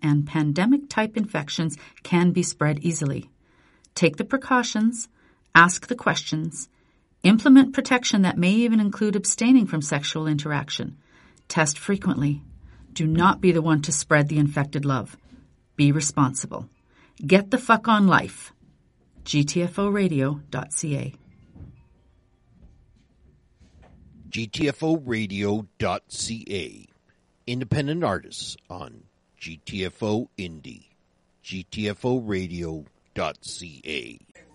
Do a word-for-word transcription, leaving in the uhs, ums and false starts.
and pandemic-type infections can be spread easily. Take the precautions, ask the questions, implement protection that may even include abstaining from sexual interaction. Test frequently. Do not be the one to spread the infected love. Be responsible. Get the fuck on life. G T F O radio dot C A. G T F O radio dot C A. Independent artists on G T F O Indie. G T F O radio dot C A.